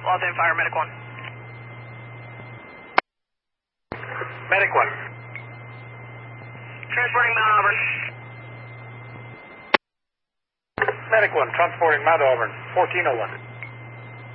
Los Angeles Fire, Medic 1. Medic 1. Transporting Mount Auburn. Medic 1, transporting Mount Auburn, 1401.